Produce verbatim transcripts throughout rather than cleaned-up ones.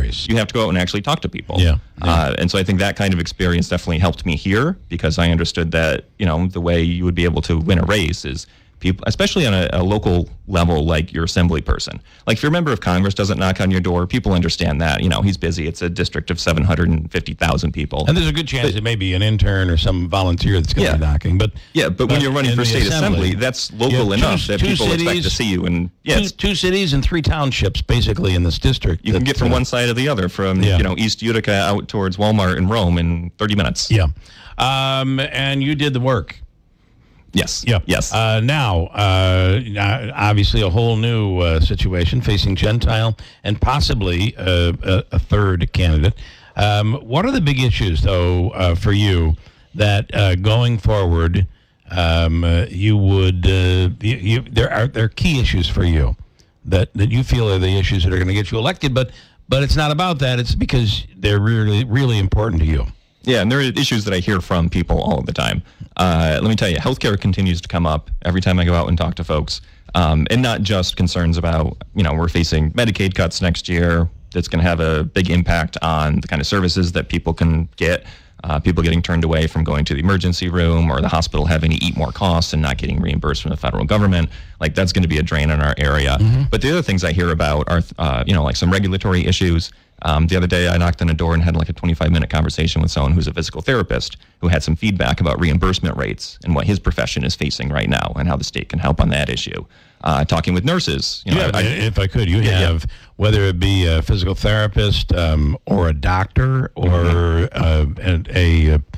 primaries. You have to go out and actually talk to people. Yeah. yeah. Uh, and so I think that kind of experience definitely helped me here, because I understood that, you know, the way you would be able to win a race is people, especially on a, a local level, like your assembly person. Like if your member of Congress doesn't knock on your door, people understand that, you know, he's busy. It's a district of seven hundred fifty thousand people. And there's a good chance but, it may be an intern or some volunteer that's going to yeah. be knocking. But yeah, but, but when you're running for state assembly, assembly that's local enough two, that two people cities, expect to see you. And yeah, two, two cities and three townships basically in this district. You can get from uh, one side to the other, from yeah. you know East Utica out towards Walmart in Rome in thirty minutes. Yeah, um, and you did the work. Yes. Yeah. Yes. Uh, now, uh, obviously, a whole new uh, situation facing Gentile and possibly uh, a, a third candidate. Um, what are the big issues, though, uh, for you that uh, going forward um, uh, you would uh, you, you, there are there are key issues for you that, that you feel are the issues that are going to get you elected, but but it's not about that. It's because they're really really important to you. Yeah, and there are issues that I hear from people all the time. Uh, let me tell you, healthcare continues to come up every time I go out and talk to folks. Um, and not just concerns about, you know, we're facing Medicaid cuts next year. That's going to have a big impact on the kind of services that people can get. Uh, people getting turned away from going to the emergency room, or the hospital having to eat more costs and not getting reimbursed from the federal government. Like, that's going to be a drain on our area. Mm-hmm. But the other things I hear about are, uh, you know, like some regulatory issues. Um, the other day, I knocked on a door and had like a twenty-five minute conversation with someone who's a physical therapist who had some feedback about reimbursement rates and what his profession is facing right now and how the state can help on that issue. Uh, talking with nurses. You know, yeah, I, if I could, you yeah, have, yeah. whether it be a physical therapist um, or a doctor or mm-hmm. uh, a, a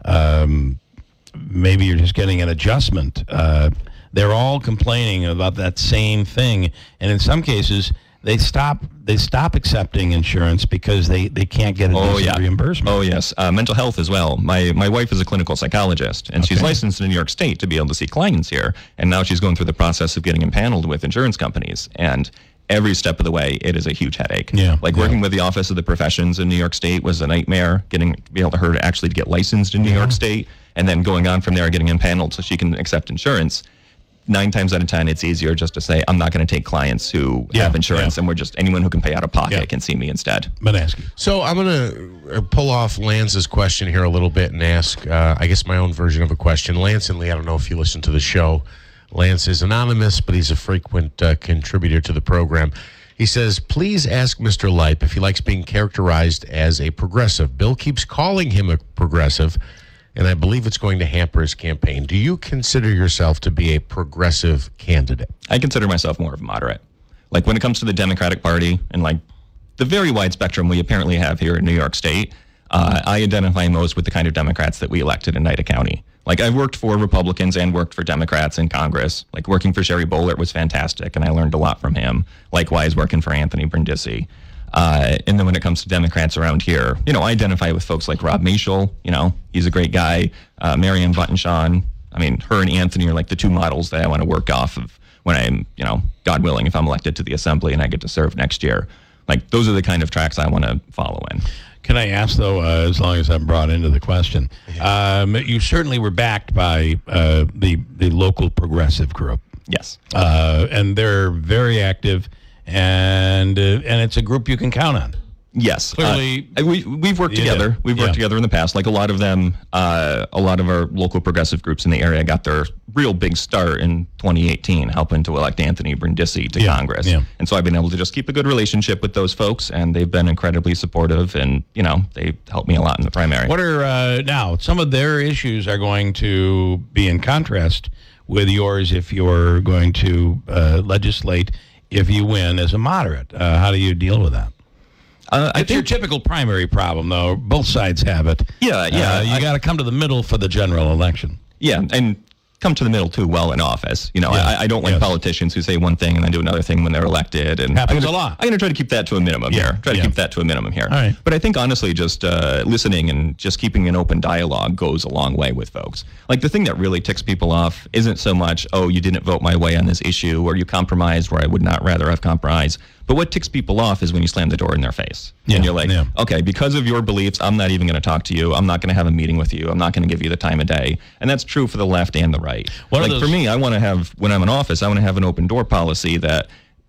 um, maybe you're just getting an adjustment. Uh, they're all complaining about that same thing. And in some cases, They stop. They stop accepting insurance because they, they can't get a oh, decent yeah. reimbursement. Oh yes, uh, mental health as well. My my wife is a clinical psychologist, and okay. she's licensed in New York State to be able to see clients here. And now she's going through the process of getting impaneled with insurance companies. And every step of the way, it is a huge headache. Yeah, like yeah. working with the Office of the Professions in New York State was a nightmare. Getting to be able to her to actually get licensed in New yeah. York State, and then going on from there, getting impaneled so she can accept insurance. Nine times out of ten, it's easier just to say, I'm not going to take clients who yeah, have insurance, yeah. and we're just, anyone who can pay out of pocket yeah. can see me instead. Manaski. So I'm going to pull off Lance's question here a little bit and ask, uh, I guess, my own version of a question. Lance and Lee, I don't know if you listen to the show. Lance is anonymous, but he's a frequent uh, contributor to the program. He says, please ask Mister Leip if he likes being characterized as a progressive. Bill keeps calling him a progressive, and I believe it's going to hamper his campaign. Do you consider yourself to be a progressive candidate? I consider myself more of a moderate. Like, when it comes to the Democratic Party and, like, the very wide spectrum we apparently have here in New York State, uh, I identify most with the kind of Democrats that we elected in Nida County. Like, I've worked for Republicans and worked for Democrats in Congress. Like, working for Sherry Boehlert was fantastic, and I learned a lot from him. Likewise, working for Anthony Brindisi. Uh, and then when it comes to Democrats around here, you know, I identify with folks like Rob Mashel. You know, he's a great guy. Uh, Marianne Buttonshaw. I mean, her and Anthony are like the two models that I want to work off of when I'm, you know, God willing, if I'm elected to the assembly and I get to serve next year. Like, those are the kind of tracks I want to follow in. Can I ask, though, uh, as long as I'm brought into the question, um, you certainly were backed by uh, the, the local progressive group. Yes. Uh, and they're very active. And uh, and it's a group you can count on. Yes, clearly uh, we we've worked together. Did. We've worked yeah. together in the past. Like a lot of them, uh, a lot of our local progressive groups in the area got their real big start in twenty eighteen, helping to elect Anthony Brindisi to yeah. Congress. Yeah. And so I've been able to just keep a good relationship with those folks, and they've been incredibly supportive. And you know, they helped me a lot in the primary. What are uh, now some of their issues are going to be in contrast with yours if you're going to uh, legislate. If you win as a moderate, uh, how do you deal with that? Uh, I it's think, your typical primary problem, though. Both sides have it. Yeah, yeah. Uh, you got to come to the middle for the general election. Yeah, and come to the middle too well in office. You know, yes. I, I don't like yes. politicians who say one thing and then do another thing when they're elected. And happens I'm gonna, a lot. I'm going to try to keep that to a minimum yeah. here. Try to yeah. keep that to a minimum here. All right. But I think honestly, just uh, listening and just keeping an open dialogue goes a long way with folks. Like the thing that really ticks people off isn't so much, oh, you didn't vote my way on this issue, or you compromised where I would not rather have compromised. But what ticks people off is when you slam the door in their face. Yeah, and you're like, yeah. okay, because of your beliefs, I'm not even going to talk to you. I'm not going to have a meeting with you. I'm not going to give you the time of day. And that's true for the left and the right. What like those- for me, I want to have, when I'm in office, I want to have an open door policy that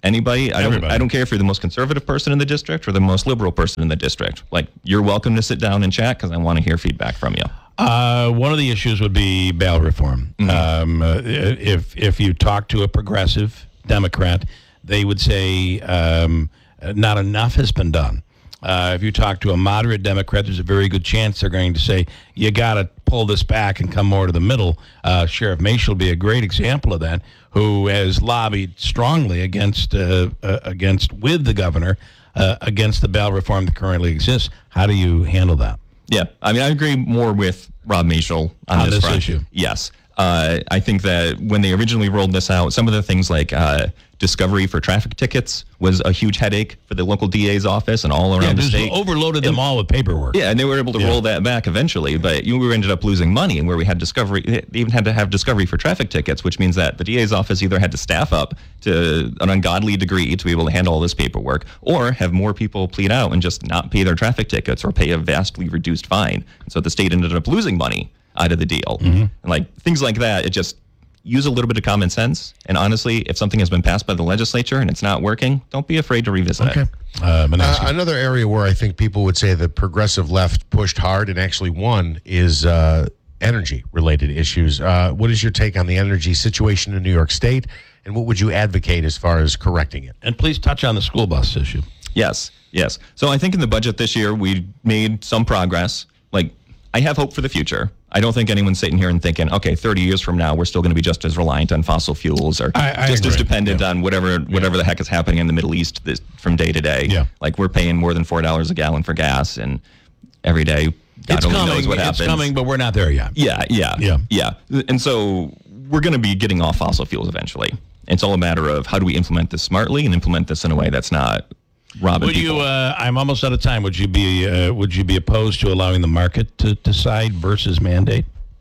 Anybody, I don't, Everybody. I don't care if you're the most conservative person in the district or the most liberal person in the district. Like, you're welcome to sit down and chat because I want to hear feedback from you. Uh, one of the issues would be bail reform. Mm-hmm. Um, uh, if if you talk to a progressive Democrat, they would say um, not enough has been done. Uh, if you talk to a moderate Democrat, there's a very good chance they're going to say, you got to pull this back and come more to the middle. Uh, Sheriff Maciel will be a great example of that, who has lobbied strongly against, uh, uh, against with the governor, uh, against the bail reform that currently exists. How do you handle that? Yeah, I mean, I agree more with Rob Maciel on, On this, this front. issue. Yes. Uh, I think that when they originally rolled this out, some of the things like uh, discovery for traffic tickets was a huge headache for the local D A's office and all around Yeah, the just state. overloaded them all with paperwork. Yeah, and they were able to Yeah. roll that back eventually, but you we ended up losing money where we had discovery. They even had to have discovery for traffic tickets, which means that the D A's office either had to staff up to an ungodly degree to be able to handle all this paperwork, or have more people plead out and just not pay their traffic tickets or pay a vastly reduced fine. And so the state ended up losing money out of the deal. Mm-hmm. And like things like that, it just use a little bit of common sense. And honestly, if something has been passed by the legislature and it's not working, don't be afraid to revisit Okay. it. Uh, Manasseh. Uh, another area where I think people would say the progressive left pushed hard and actually won is uh, energy-related issues. Uh, what is your take on the energy situation in New York State, and what would you advocate as far as correcting it? And please touch on the school bus issue. Yes, yes. So I think in the budget this year, we made some progress. Like, I have hope for the future. I don't think anyone's sitting here and thinking, okay, thirty years from now, we're still going to be just as reliant on fossil fuels or I- I just as agree. dependent Yeah. on whatever whatever the heck is happening in the Middle East this, from day to day. Yeah. Like, we're paying more than four dollars a gallon for gas, and every day, God It's only coming. knows what It's happens. coming, but we're not there yet. Yeah, yeah, Yeah. yeah. And so we're going to be getting off fossil fuels eventually. It's all a matter of how do we implement this smartly and implement this in a way that's not robbing Would people. you? Uh, I'm almost out of time. Would you be? Uh, would you be opposed to allowing the market to decide versus mandate?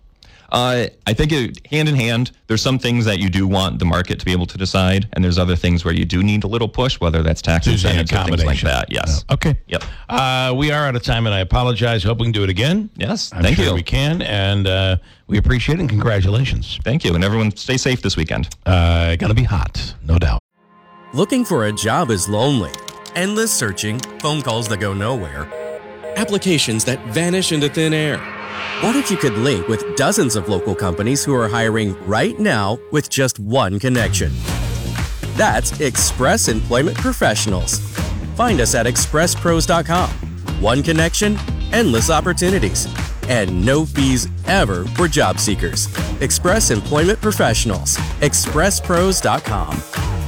Uh, I think it, hand in hand, there's some things that you do want the market to be able to decide, and there's other things where you do need a little push, whether that's tax There's an incentives or things like accommodation. that. Yes. Uh, okay. Yep. Uh, we are out of time, and I apologize. Hope we can do it again. Yes. I'm Thank sure you. we can, and uh, we appreciate it. And congratulations. Thank you, and everyone stay safe this weekend. Uh, gonna be hot, no doubt. Looking for a job is lonely. Endless searching, phone calls that go nowhere, applications that vanish into thin air. What if you could link with dozens of local companies who are hiring right now with just one connection? That's Express Employment Professionals. Find us at express pros dot com. One connection, endless opportunities, and no fees ever for job seekers. Express Employment Professionals. express pros dot com.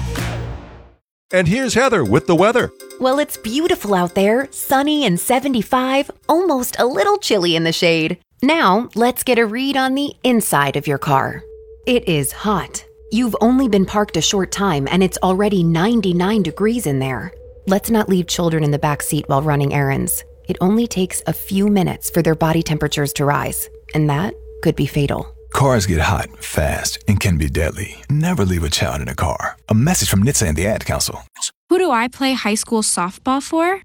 And here's Heather with the weather. Well, it's beautiful out there, sunny and seventy-five, almost a little chilly in the shade. Now, let's get a read on the inside of your car. It is hot. You've only been parked a short time and it's already ninety-nine degrees in there. Let's not leave children in the back seat while running errands. It only takes a few minutes for their body temperatures to rise, and that could be fatal. Cars get hot, fast, and can be deadly. Never leave a child in a car. A message from N H T S A and the Ad Council. Who do I play high school softball for?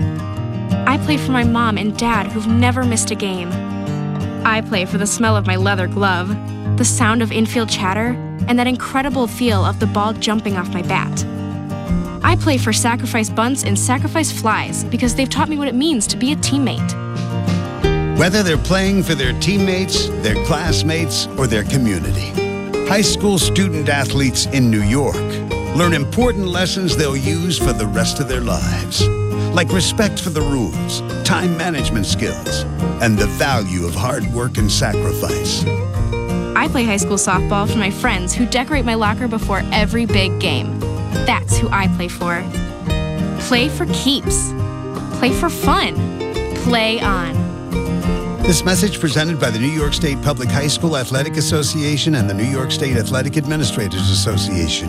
I play for my mom and dad who've never missed a game. I play for the smell of my leather glove, the sound of infield chatter, and that incredible feel of the ball jumping off my bat. I play for sacrifice bunts and sacrifice flies because they've taught me what it means to be a teammate. Whether they're playing for their teammates, their classmates, or their community, high school student athletes in New York learn important lessons they'll use for the rest of their lives, like respect for the rules, time management skills, and the value of hard work and sacrifice. I play high school softball for my friends who decorate my locker before every big game. That's who I play for. Play for keeps. Play for fun. Play on. This message presented by the New York State Public High School Athletic Association and the New York State Athletic Administrators Association.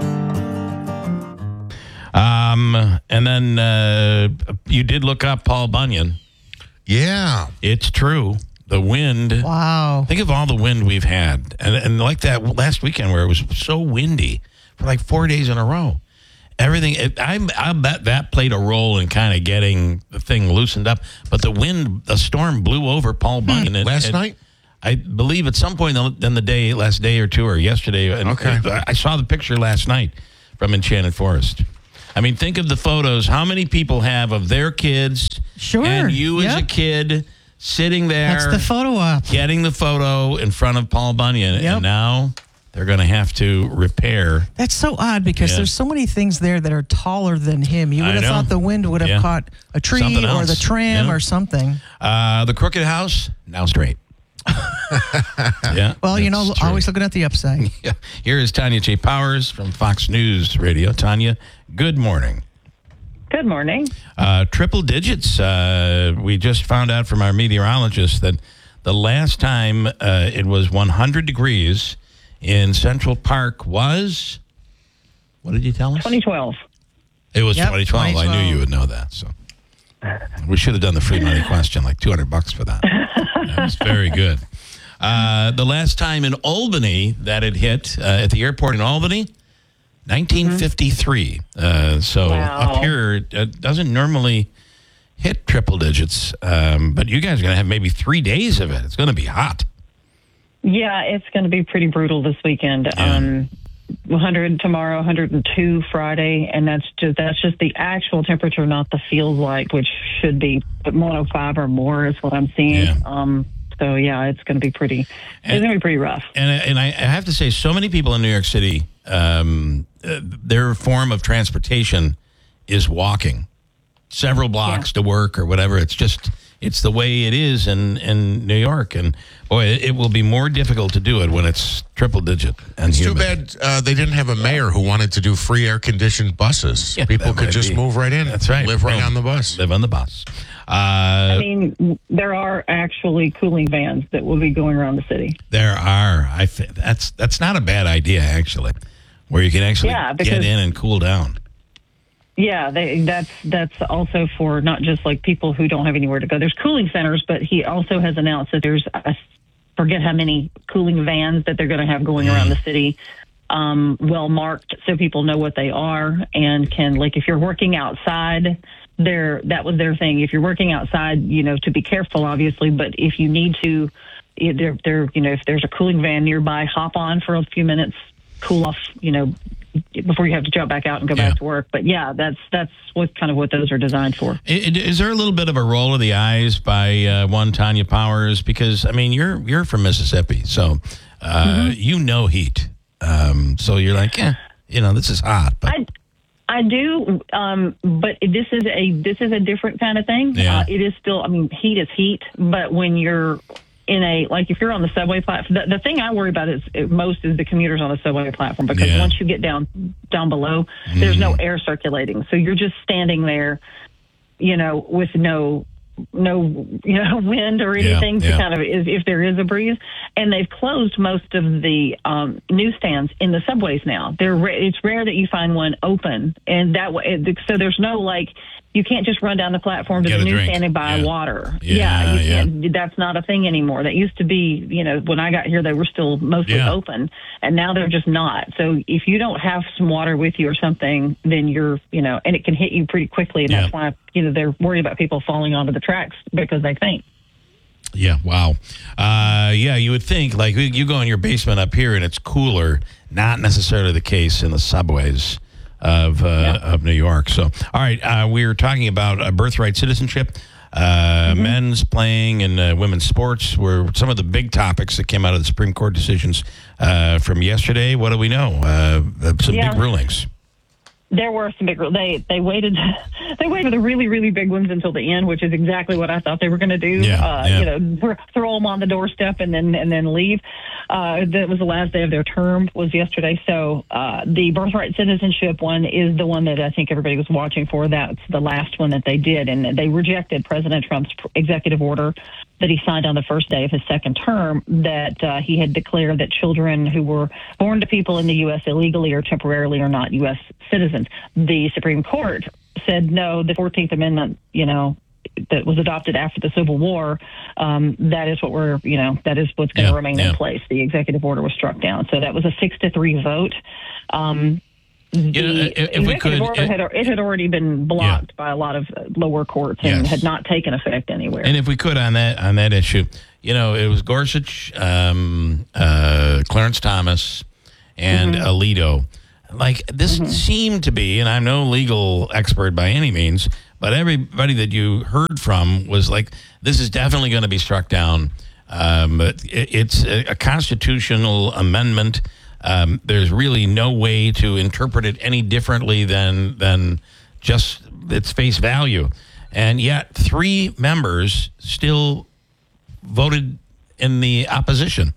Um, and then uh, you did look up Paul Bunyan. Yeah. It's true. The wind. Wow. Think of all the wind we've had. And, and like that last weekend where it was so windy for like four days in a row. Everything, it, I, I bet that played a role in kind of getting the thing loosened up. But the wind, the storm blew over Paul Bunyan. And, Last and night? I believe at some point in the day, last day or two or yesterday. And Okay. I saw the picture last night from Enchanted Forest. I mean, think of the photos. How many people have of their kids Sure. and you Yep. as a kid sitting there That's the photo op. getting the photo in front of Paul Bunyan, Yep. and now they're going to have to repair. That's so odd because Yeah. there's so many things there that are taller than him. You I would have know. thought the wind would have Yeah. caught a tree Something or else. the tram Yeah. or something. Uh, the Crooked House, now straight. yeah. Well, you know, that's true. always looking at the upside. Yeah. Here is Tanya J. Powers from Fox News Radio. Tanya, good morning. Good morning. Uh, triple digits. Uh, we just found out from our meteorologist that the last time uh, it was one hundred degrees in Central Park was, what did you tell us? twenty twelve. It was Yep, twenty twelve. I twenty twelve. knew you would know that. So we should have done the free money question, like two hundred bucks for that. That was very good. Uh, the last time in Albany that it hit uh, at the airport in Albany, nineteen fifty-three. Uh, so Wow. up here, it doesn't normally hit triple digits, um, but you guys are going to have maybe three days of it. It's going to be hot. Yeah, it's going to be pretty brutal this weekend. Yeah. Um, one hundred tomorrow, one hundred two Friday, and that's just that's just the actual temperature, not the feels like, which should be one oh five or more is what I'm seeing. Yeah. Um, so yeah, it's going to be pretty. And- it's going to be pretty rough. And and I, I have to say, so many people in New York City, um, uh, their form of transportation is walking several blocks to work or whatever. It's just it's the way it is in, in New York, and boy, it, it will be more difficult to do it when it's triple digit. And It's too humid. bad uh, they didn't have a mayor who wanted to do free air conditioned buses. Yeah, People that could might just be. move right in. That's right. Live right Boom. on the bus. Live on the bus. Uh, I mean, there are actually cooling vans that will be going around the city. There are. I think that's that's not a bad idea, actually, where you can actually Yeah, get because- in and cool down. Yeah, they, that's that's also for not just like people who don't have anywhere to go. There's cooling centers, but he also has announced that there's I forget how many cooling vans that they're going to have going around the city, um, well marked so people know what they are and can, like, if you're working outside, there that was their thing. If you're working outside, you know, to be careful, obviously, but if you need to, they're, they're you know, if there's a cooling van nearby, hop on for a few minutes, cool off, you know, before you have to jump back out and go Yeah. back to work. But yeah, that's that's what kind of what those are designed for. I- I- Is there a little bit of a roll of the eyes by uh, one Tanya Powers? Because I mean, you're you're from Mississippi, so uh, Mm-hmm. you know heat. Um, so you're like, yeah, you know, this is hot. But I I do, um, but this is a this is a different kind of thing. Yeah. Uh, it is still, I mean, heat is heat, but when you're in a, like if you're on the subway platform, the, the thing I worry about is uh, most is the commuters on the subway platform, because Yeah. once you get down down below, there's no air circulating, so you're just standing there, you know, with no no you know wind or Yeah, anything to yeah. kind of, if, if there is a breeze. And they've closed most of the um, newsstands in the subways now. They're ra- it's rare that you find one open, and that way, it- so there's no, like, you can't just run down the platform to Get the a drink. newsstand and buy Yeah. water. Yeah, you yeah. can't. That's not a thing anymore. That used to be, you know, when I got here, they were still mostly Yeah. open, and now they're just not. So if you don't have some water with you or something, then you're, you know, and it can hit you pretty quickly, and Yeah. that's why, you know, they're worried about people falling onto the tracks because they faint. yeah, wow, uh, yeah, you would think like you you go in your basement up here and it's cooler. Not necessarily the case in the subways of uh, of New York. So, all right, uh, we were talking about uh, birthright citizenship. Uh, Men's playing and uh, women's sports were some of the big topics that came out of the Supreme Court decisions uh, from yesterday. What do we know? Uh, uh, some Yeah. big rulings. There were some big. They they waited. They waited for the really really big ones until the end, which is exactly what I thought they were going to do. Yeah, uh, yeah. You know, th- throw them on the doorstep and then and then leave. Uh, that was the last day of their term, was yesterday. So uh, the birthright citizenship one is the one that I think everybody was watching for. That's the last one that they did, and they rejected President Trump's pr- executive order that he signed on the first day of his second term, that uh, he had declared that children who were born to people in the U S illegally or temporarily are not U S citizens. The Supreme Court said, no, the fourteenth Amendment, you know, that was adopted after the Civil War, um, that is what we're, you know, that is what's going to Yeah, remain yeah. in place. The executive order was struck down. So that was a six to three vote. Um, You the know, if- if we executive could, order uh, had, it had already been blocked by a lot of uh, lower courts and Yes. had not taken effect anywhere. And if we could on that on that issue, you know, it was Gorsuch, um, uh, Clarence Thomas, and Mm-hmm. Alito. like this Mm-hmm. seemed to be, and I'm no legal expert by any means, but everybody that you heard from was like, this is definitely going to be struck down. Um, it, it's a, a constitutional amendment. Um, there's really no way to interpret it any differently than than just its face value. And yet three members still voted in the opposition.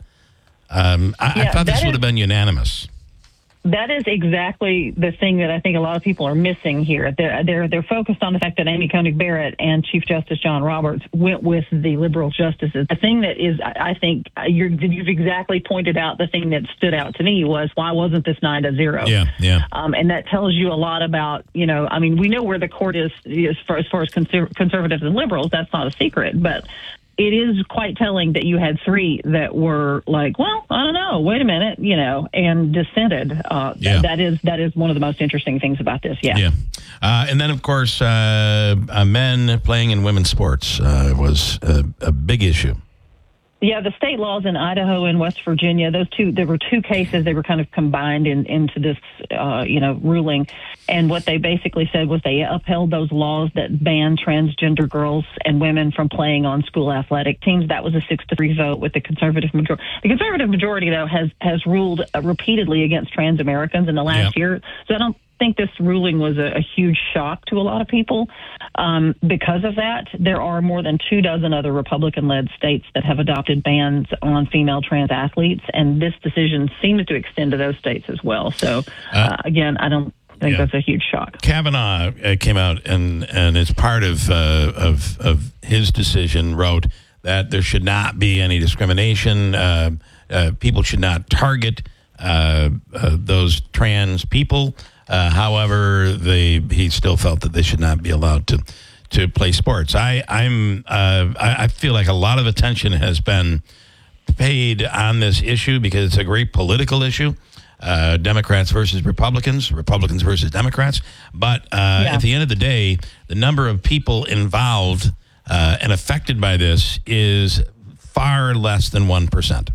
Um, I, I Yeah, thought this that would is- have been unanimous. That is exactly the thing that I think a lot of people are missing here. They're they're, they're focused on the fact that Amy Coney Barrett and Chief Justice John Roberts went with the liberal justices. The thing that is, I I think, you're, you've exactly pointed out. The thing that stood out to me was, why wasn't this nine to zero? Yeah, yeah. Um, and that tells you a lot about, you know, I mean, we know where the court is as far as, far as conser- conservatives and liberals. That's not a secret, but it is quite telling that you had three that were like, well, I don't know, wait a minute, you know, and dissented. Uh, Yeah. That is that is one of the most interesting things about this. Yeah. Yeah. Uh, and then, of course, uh, uh, men playing in women's sports uh, was a, a big issue. Yeah, the state laws in Idaho and West Virginia, those two, there were two cases. They were kind of combined in, into this, uh, you know, ruling. And what they basically said was they upheld those laws that ban transgender girls and women from playing on school athletic teams. That was a six to three vote with the conservative majority. The conservative majority, though, has, has ruled uh, repeatedly against trans Americans in the last Yeah. year. So I don't think this ruling was a, a huge shock to a lot of people. Um, because of that, there are more than two dozen other Republican-led states that have adopted bans on female trans athletes, and this decision seems to extend to those states as well. So, uh, again, I don't think yeah. that's a huge shock. Kavanaugh uh, came out and, and as part of, uh, of, of his decision, wrote that there should not be any discrimination. Uh, uh, people should not target uh, uh, those trans people. Uh, however, they he still felt that they should not be allowed to to play sports. I I'm uh, I, I feel like a lot of attention has been paid on this issue because it's a great political issue. Uh, Democrats versus Republicans, Republicans versus Democrats. But uh, Yeah. at the end of the day, the number of people involved uh, and affected by this is far less than one percent.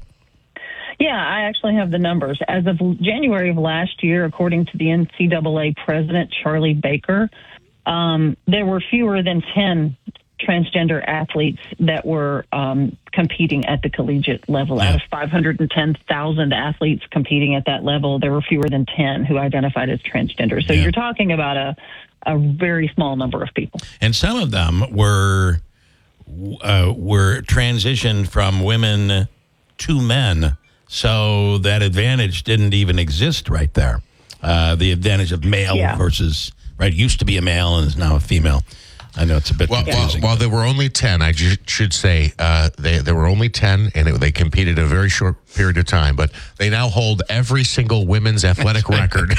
Yeah, I actually have the numbers. As of January of last year, according to the N C double A president, Charlie Baker, um, there were fewer than ten transgender athletes that were um, competing at the collegiate level. Yeah. Out of five hundred ten thousand athletes competing at that level, there were fewer than ten who identified as transgender. So Yeah. you're talking about a, a very small number of people. And some of them were uh, were transitioned from women to men. So that advantage didn't even exist right there. Uh, the advantage of male Yeah. versus, right, used to be a male and is now a female. I know it's a bit Well, while, confusing. while there were only ten, I ju- should say uh, they, there were only ten, and it, they competed a very short period of time, but they now hold every single women's athletic record.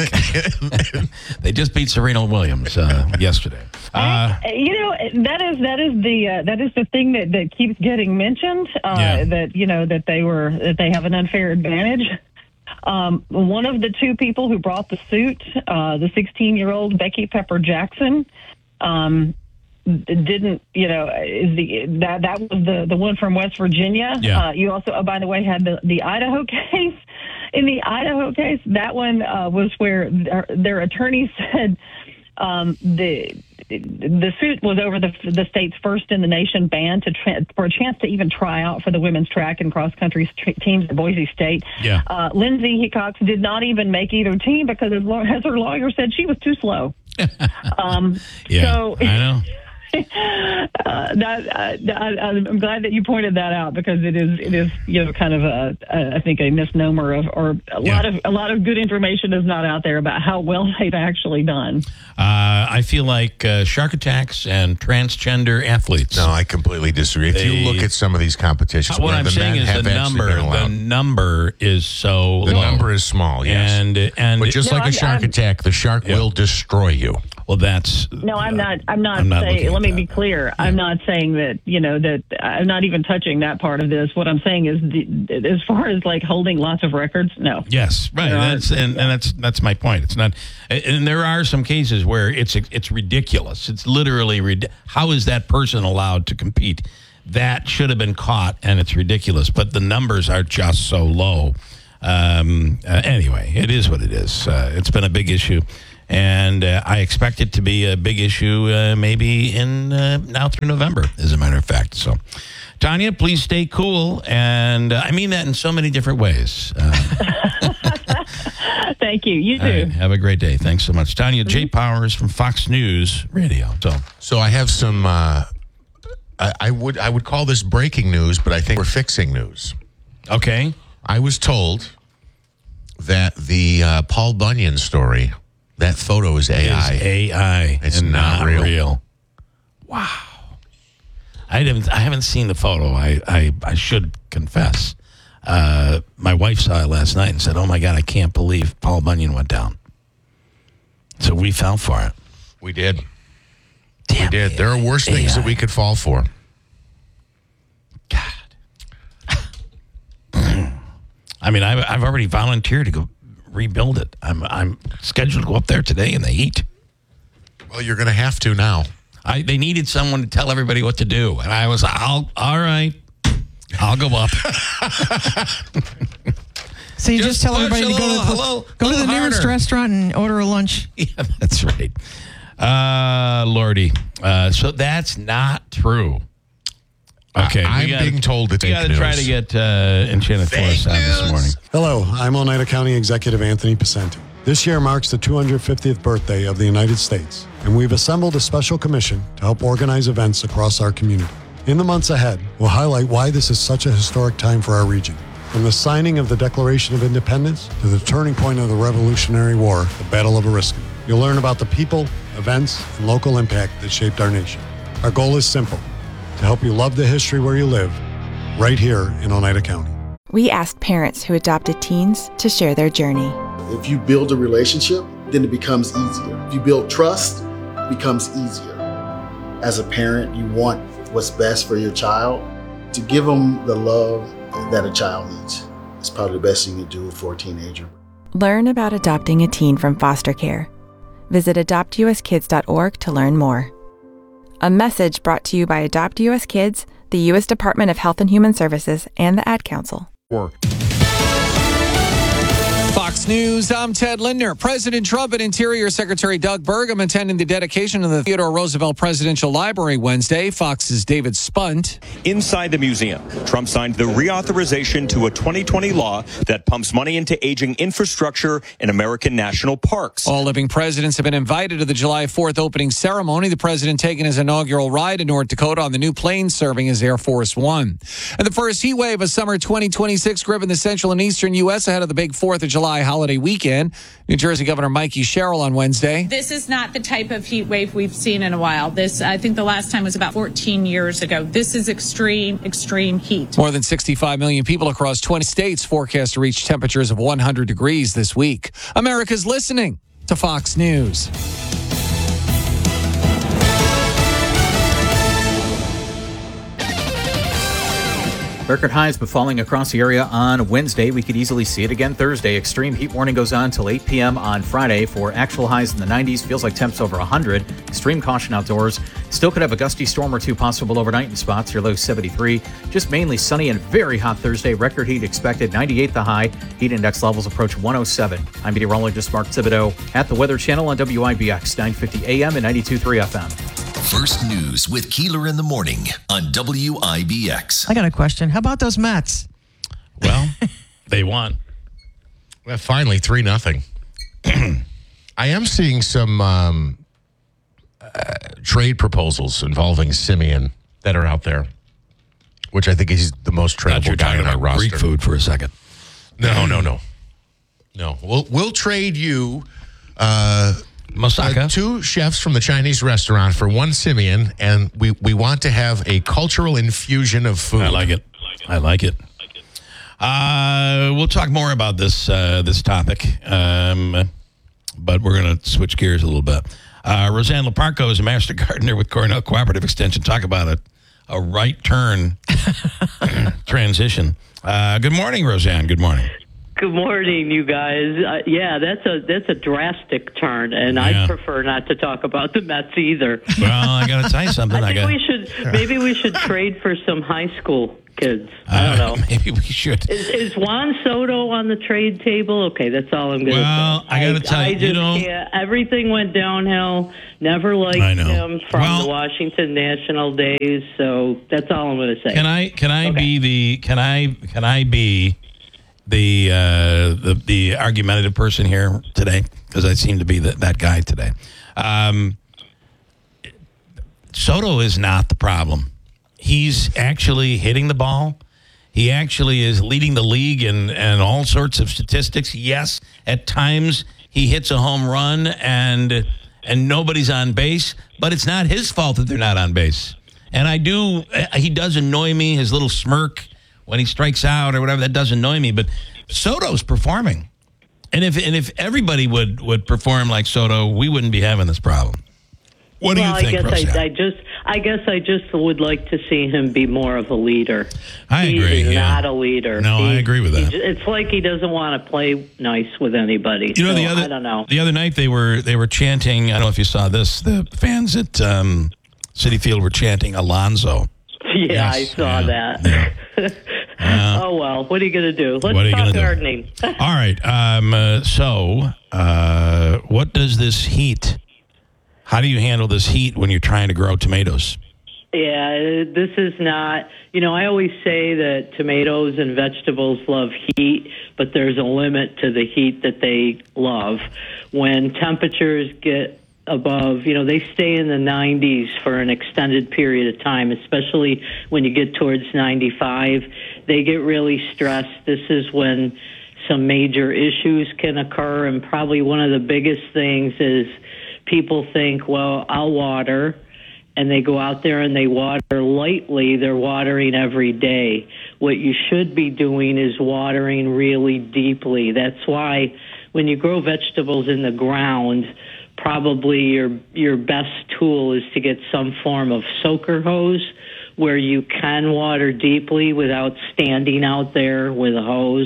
They just beat Serena Williams uh, yesterday. Uh, You know, that is that is the uh, that is the thing that, that keeps getting mentioned. Uh, Yeah. That you know that they were that they have an unfair advantage. Um, one of the two people who brought the suit, uh, the sixteen-year-old Becky Pepper Jackson, um, didn't. You know, is the that that was the the one from West Virginia. Yeah. Uh, you also, oh, by the way, had the the Idaho case. In the Idaho case, that one uh, was where their, their attorney said um, the the suit was over the the state's first in the nation ban to tra- for a chance to even try out for the women's track and cross country tra- teams at Boise State. Yeah. Uh, Lindsay Hickox did not even make either team because, as, law- as her lawyer said, she was too slow. um, yeah, so, I know. uh, that, uh, I, I'm glad that you pointed that out because it is it is you know kind of a, a I think a misnomer of or a Yeah. lot of a lot of good information is not out there about how well they've actually done. Uh, I feel like uh, shark attacks and transgender athletes. No, I completely disagree. If They- you look at some of these competitions, what where I'm the saying men is have the actually number. been The allowed. number is so The low. number is small, yes. And and But just No, like a I'm- shark I'm- attack, the shark Yeah. will destroy you. well, that's No, I'm not. I'm not, I'm not looking saying. at Let me that. be clear. I'm not saying that. You know that I'm not even touching that part of this. What I'm saying is, the, as far as like holding lots of records, no. Yes, right. There are- That's and, and that's that's my point. It's not, and there are some cases where it's it's ridiculous. It's literally rid- how is that person allowed to compete? That should have been caught, and it's ridiculous. But the numbers are just so low. Um, uh, anyway, it is what it is. Uh, it's been a big issue, and uh, I expect it to be a big issue uh, maybe in uh, now through November, as a matter of fact. So, Tanya, please stay cool, and uh, I mean that in so many different ways. Uh, Thank you. You too. all right, have a great day. Thanks so much. Tanya J. Powers from Fox News Radio. So, So I have some. Uh, I, I would I would call this breaking news, but I think we're fixing news. okay. I was told that the uh, Paul Bunyan story, that photo is A I. Is A I. It's and not real. Wow. I haven't I haven't seen the photo. I, I, I should confess. Uh, my wife saw it last night and said, "Oh my God, I can't believe Paul Bunyan went down." So we fell for it. We did. Damn, we did. There are worse A I. things that we could fall for. God. I mean, I've, I've already volunteered to go rebuild it. I'm I'm scheduled to go up there today in the heat. Well, you're going to have to now. I they needed someone to tell everybody what to do, and I was, I'll all right, I'll go up. So you just, Just tell push everybody a to go to little- the, a little- go to the little nearest harder. restaurant and order a lunch. Yeah, that's right. Uh, Lordy. Uh, so that's not true. Okay, I, we I'm gotta- being told it's We got to try to get uh, Enchanted Forest on this morning. Hello, I'm Oneida County Executive Anthony Picenti. This year marks the two hundred fiftieth birthday of the United States, and we've assembled a special commission to help organize events across our community. In the months ahead, we'll highlight why this is such a historic time for our region. From the signing of the Declaration of Independence to the turning point of the Revolutionary War, the Battle of Oriskany. You'll learn about the people, events, and local impact that shaped our nation. Our goal is simple, to help you love the history where you live, right here in Oneida County. We asked parents who adopted teens to share their journey. If you build a relationship, then it becomes easier. If you build trust, it becomes easier. As a parent, you want what's best for your child. To give them the love that a child needs is probably the best thing you can do for a teenager. Learn about adopting a teen from foster care. Visit adopt u s kids dot org to learn more. A message brought to you by Adopt U S Kids, the U S Department of Health and Human Services, and the Ad Council. Fox News, I'm Ted Lindner. President Trump and Interior Secretary Doug Burgum attending the dedication of the Theodore Roosevelt Presidential Library Wednesday. Fox's David Spunt. Inside the museum, Trump signed the reauthorization to a twenty twenty law that pumps money into aging infrastructure in American national parks. All living presidents have been invited to the July fourth opening ceremony. The president taking his inaugural ride to North Dakota on the new plane serving as Air Force One. And the first heat wave of summer twenty twenty-six gripping the central and eastern U S ahead of the big fourth of July holiday weekend. New Jersey Governor Mikey Sherrill on Wednesday. This is not the type of heat wave we've seen in a while. This, I think the last time was about fourteen years ago. This is extreme, extreme heat. More than sixty-five million people across twenty states forecast to reach temperatures of one hundred degrees this week. America's listening to Fox News. Record highs but falling across the area on Wednesday. We could easily see it again Thursday. Extreme heat warning goes on till eight p.m. on Friday for actual highs in the nineties. Feels like temps over one hundred. Extreme caution outdoors. Still could have a gusty storm or two possible overnight in spots. Your low seventy-three. Just mainly sunny and very hot Thursday. Record heat expected. ninety-eight the high. Heat index levels approach one oh seven. I'm meteorologist Mark Thibodeau at the Weather Channel on W I B X nine fifty A M and ninety-two point three F M. First News with Keeler in the morning on W I B X. I got a question. How about those Mets? Well, they won. Well, finally, three nothing. I am seeing some um, uh, trade proposals involving Simeon that are out there, which I think he's the most Thought you tradable were guy talking on our about roster. Greek food for a second. No, no, no, no. We'll we'll trade you. Uh, Moussaka. Uh, two chefs from the Chinese restaurant for one Simeon, and we, we want to have a cultural infusion of food. I like it. I like it. Uh, we'll talk more about this uh, this topic, um, but we're going to switch gears a little bit. Uh, Roseanne Leparco is a master gardener with Cornell Cooperative Extension. Talk about a, a right turn transition. Uh, good morning, Roseanne. Good morning. Good morning, you guys. Uh, yeah, that's a that's a drastic turn, and Yeah. I prefer not to talk about the Mets either. Well, I got to tell you something. I I think got. we should maybe we should trade for some high school kids. I don't know. Uh, maybe we should. Is, is Juan Soto on the trade table? Okay, that's all I'm going to Well, say. I gotta tell I you, you just know- can't. Everything went downhill. Never liked I know. him from Well- the Washington National days. So that's all I'm going to say. Can I can I be the can I can I be the uh, the the argumentative person here today? Because I seem to be the, that guy today. Um, Soto is not the problem. He's actually hitting the ball. He actually is leading the league in, in all sorts of statistics. Yes, at times he hits a home run and and nobody's on base, but it's not his fault that they're not on base. And I do, he does annoy me, his little smirk when he strikes out or whatever, that does annoy me. But Soto's performing. And if and if everybody would, would perform like Soto, we wouldn't be having this problem. What do well, you think, I guess Roseanne? I, I just, I guess I just would like to see him be more of a leader. I he agree, is yeah. not a leader. No, He- I agree with he that. j- it's like he doesn't want to play nice with anybody. You know, so the other I don't know. the other night they were they were chanting. I don't know if you saw this. The fans at um, Citi Field were chanting Alonzo. Yeah, Yes, I saw yeah, that. oh well, what are you going to do? Let's What are you talk gonna do? gardening. All right. Um, uh, so, uh, what does this heat? How do you handle this heat when you're trying to grow tomatoes? Yeah, this is not, you know, I always say that tomatoes and vegetables love heat, but there's a limit to the heat that they love. When temperatures get above, you know, they stay in the nineties for an extended period of time, especially when you get towards ninety-five. They get really stressed. This is when some major issues can occur, and probably one of the biggest things is people think, well, I'll water, and they go out there and they water lightly. They're watering every day. What you should be doing is watering really deeply. That's why when you grow vegetables in the ground, probably your your best tool is to get some form of soaker hose where you can water deeply without standing out there with a hose.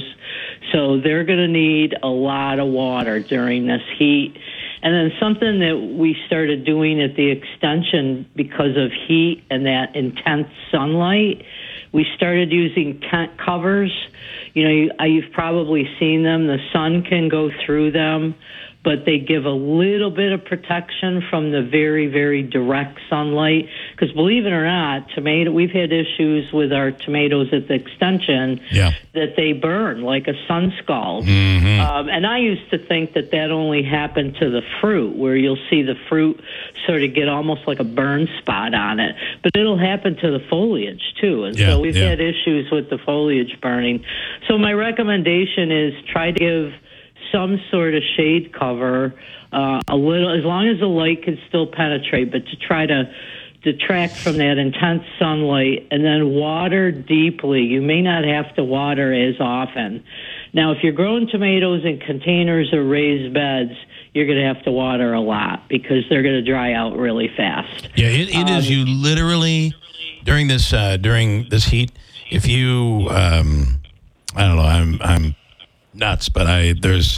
So they're going to need a lot of water during this heat. And then something that we started doing at the extension because of heat and that intense sunlight, we started using tent covers. You know, you, you've probably seen them. The sun can go through them, but they give a little bit of protection from the very, very direct sunlight. Because believe it or not, tomato, we've had issues with our tomatoes at the extension Yeah. that they burn like a sun scald. Mm-hmm. Um, and I used to think that that only happened to the fruit, where you'll see the fruit sort of get almost like a burn spot on it. But it'll happen to the foliage, too. And Yeah, so we've yeah. had issues with the foliage burning. So my recommendation is try to give some sort of shade cover, uh, a little, as long as the light can still penetrate, but to try to detract from that intense sunlight, and then water deeply. You may not have to water as often. Now, if you're growing tomatoes in containers or raised beds, you're going to have to water a lot because they're going to dry out really fast. Yeah, it, it is. Um, You literally during this uh, during this heat. If you, um, I don't know, I'm I'm nuts, but I there's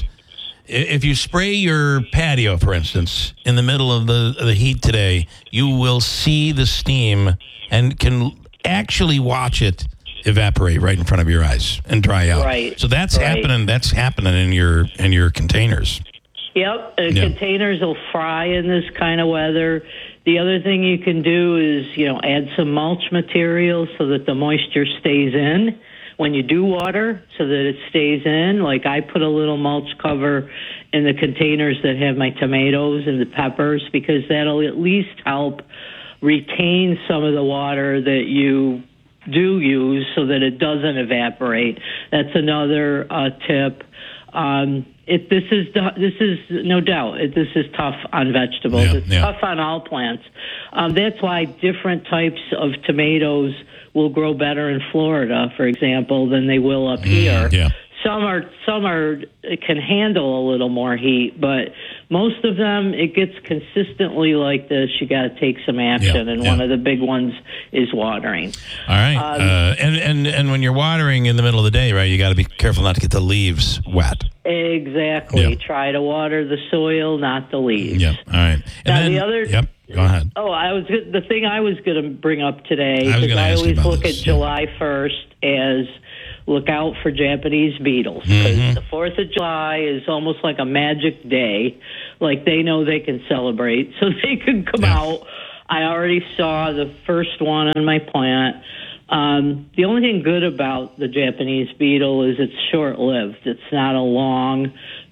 if you spray your patio, for instance, in the middle of the of the heat today, you will see the steam and can actually watch it evaporate right in front of your eyes and dry out. Right, So that's right. happening. That's happening in your in your containers. Yep, uh, Yeah. containers will fry in this kind of weather. The other thing you can do is, you know, add some mulch material so that the moisture stays in when you do water, so that it stays in. Like I put a little mulch cover in the containers that have my tomatoes and the peppers, because that'll at least help retain some of the water that you do use so that it doesn't evaporate. That's another uh, tip. Um, it, this is this is no doubt it, this is tough on vegetables. Yeah, it's yeah. tough on all plants. Um, that's why different types of tomatoes will grow better in Florida, for example, than they will up here. yeah. Some are some are can handle a little more heat, but most of them, it gets consistently like this. You got to take some action, Yeah, and yeah. one of the big ones is watering. All right, Um, uh, and and and when you're watering in the middle of the day, right, you got to be careful not to get the leaves wet. Exactly. Yeah. Try to water the soil, not the leaves. Yep. All right. And Now then, the other Yep. Go ahead. Oh, I was good- the thing I was going to bring up today, I was because gonna I, ask you always about look this, at yeah. July first as look out for Japanese beetles, because Mhm. the fourth of July is almost like a magic day. Like they know they can celebrate, so they can come out. I already saw the first one on my plant. Um, the only thing good about the Japanese beetle is it's short-lived. It's not a long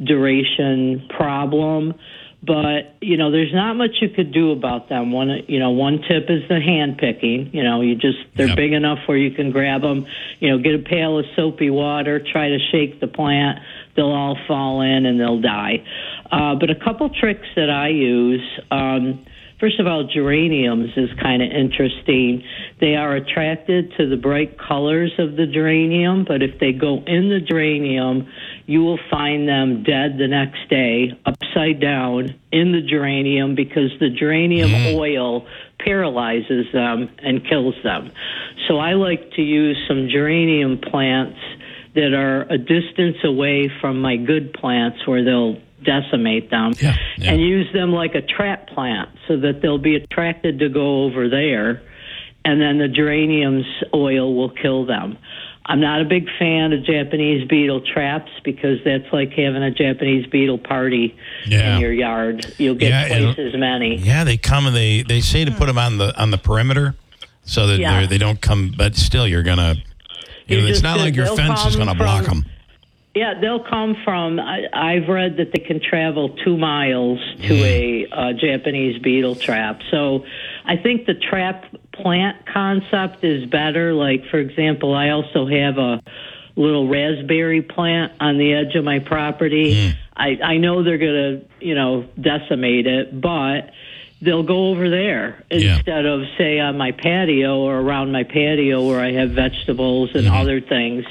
duration problem. But, you know, there's not much you could do about them. One, you know, one tip is the hand picking. You know, you just, they're Yep. big enough where you can grab them, you know, get a pail of soapy water, try to shake the plant. They'll all fall in and they'll die. Uh, but a couple tricks that I use, um, first of all, geraniums is kind of interesting. They are attracted to the bright colors of the geranium, but if they go in the geranium, you will find them dead the next day, upside down in the geranium, because the geranium Mm. oil paralyzes them and kills them. So I like to use some geranium plants that are a distance away from my good plants where they'll decimate them, Yeah, yeah. and use them like a trap plant so that they'll be attracted to go over there, and then the geranium's oil will kill them. I'm not a big fan of Japanese beetle traps, because that's like having a Japanese beetle party Yeah. in your yard. You'll get Yeah, twice it'll- as many. Yeah, they come and they, they say to put them on the on the perimeter so that Yeah. they're they don't come. But still, you're gonna. You You know, it's just- not like your they'll fence is come going to block from- them. Yeah, they'll come from, I, I've read that they can travel two miles to a uh, Japanese beetle trap. So I think the trap plant concept is better. Like, for example, I also have a little raspberry plant on the edge of my property. I, I know they're going to, you know, decimate it, but they'll go over there instead of, say, on my patio or around my patio where I have vegetables and other things.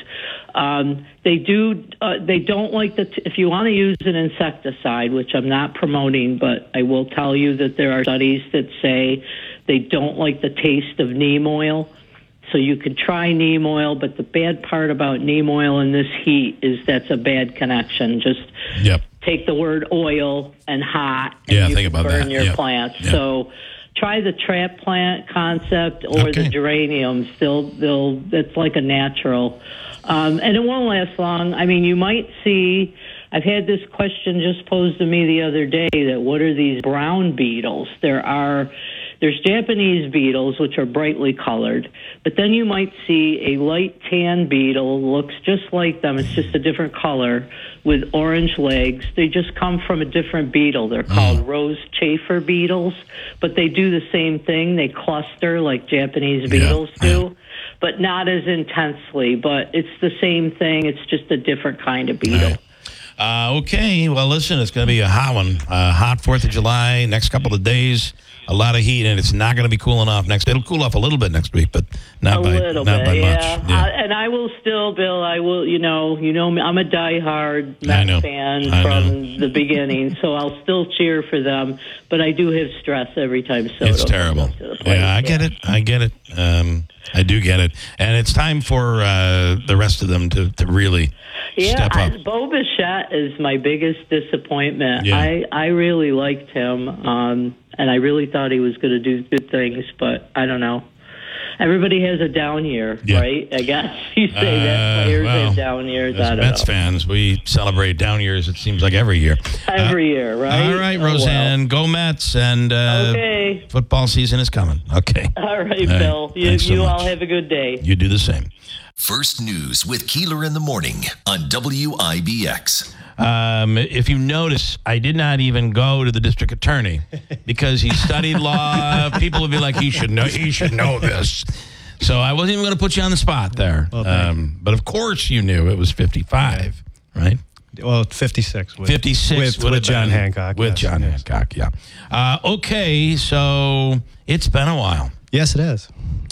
Um, they do. Uh, they don't like the. T- if you want to use an insecticide, which I'm not promoting, but I will tell you that there are studies that say they don't like the taste of neem oil. So you could try neem oil, but the bad part about neem oil in this heat is that's a bad connection. Just Yep. take the word oil and hot, and Yeah, you think can about burn that. your Yep. plants. Yep. So try the trap plant concept or the geraniums. They'll they'll it's like a natural, um, and it won't last long. I mean, you might see. I've had this question just posed to me the other day. That what are these brown beetles? There are. There's Japanese beetles, which are brightly colored, but then you might see a light tan beetle, looks just like them. It's just a different color with orange legs. They just come from a different beetle. They're called rose chafer beetles, but they do the same thing. They cluster like Japanese beetles do, but not as intensely. But it's the same thing. It's just a different kind of beetle. Uh, okay, well, listen, it's going to be a hot one. Uh, hot fourth of July, next couple of days, a lot of heat, and it's not going to be cooling off next. It'll cool off a little bit next week, but not a by little not bit, by yeah. much. Yeah. Uh, and I will still, Bill. I will, you know, you know, me, I'm a diehard I know. Mets fan I from the beginning, so I'll still cheer for them. But I do have stress every time Soto It's terrible. comes up to the plate. Yeah, I get it. I get it. Um, I do get it. And it's time for uh, the rest of them to, to really Yeah, step I, up. Bo Bichette is my biggest disappointment. Yeah. I, I really liked him, um, and I really thought he was going to do good things, but I don't know. Everybody has a down year, Yeah. right? I guess you say Uh, that players well, have down years. I As don't Mets know. fans, we celebrate down years, it seems like every year. Every year, right? All right, Oh, well. Roseanne, go Mets, and uh, Okay. football season is coming. Okay. All right, All right, Bill. You, thanks so you much. all have a good day. You do the same. First News with Keeler in the Morning on W I B X. Um, if you notice, I did not even go to the district attorney because he studied law. People would be like, he should know. He should know this. So I wasn't even going to put you on the spot there. Um, but of course, you knew it was fifty-five, right? Well, fifty-six. With, fifty-six with, would with have John been- Hancock. With yes, John yes. Hancock, yeah. Uh, okay, so it's been a while. Yes, it has.